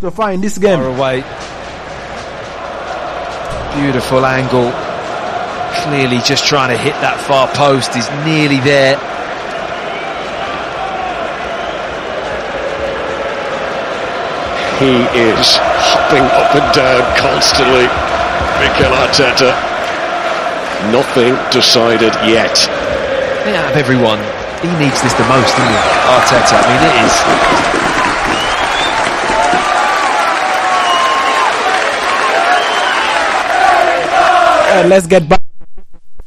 so far in this game. Far away. Beautiful angle. Clearly just trying to hit that far post. He's nearly there. He is hopping up and down constantly, Mikel Arteta. Nothing decided yet. Yeah, out of everyone, he needs this the most, doesn't he? Arteta. I mean, it is. Let's get back.